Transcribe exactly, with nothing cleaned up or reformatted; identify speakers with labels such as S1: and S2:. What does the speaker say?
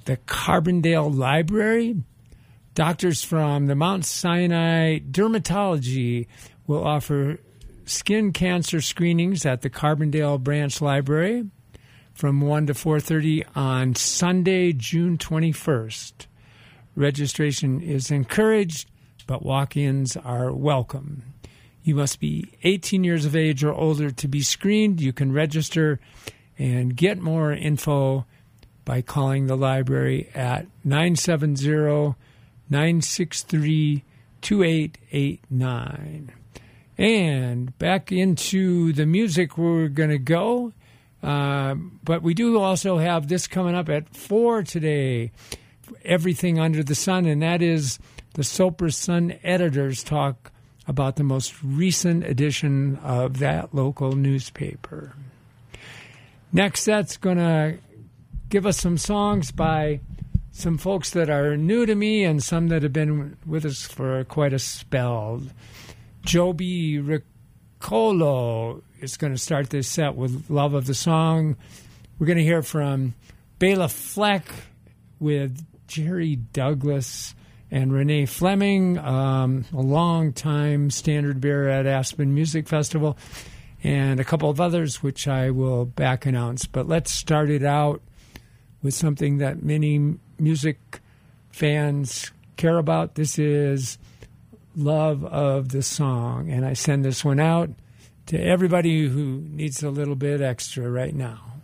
S1: the Carbondale Library. Doctors from the Mount Sinai Dermatology will offer skin cancer screenings at the Carbondale Branch Library from one to four thirty on Sunday, June twenty-first. Registration is encouraged, but walk-ins are welcome. You must be eighteen years of age or older to be screened. You can register and get more info by calling the library at nine seven zero, nine six three, two eight eight nine. And back into the music we're going to go. Uh, but we do also have this coming up at four today, Everything Under the Sun, and that is the Sopra Sun editors talk about the most recent edition of that local newspaper. Next, that's going to give us some songs by some folks that are new to me and some that have been with us for quite a spell. Joby Riccolo is going to start this set with Love of the Song. We're going to hear from Bela Fleck with Jerry Douglas and Renee Fleming, um, a long-time standard bearer at Aspen Music Festival, and a couple of others, which I will back announce. But let's start it out with something that many music fans care about. This is Love of the Song, and I send this one out to everybody who needs a little bit extra right now.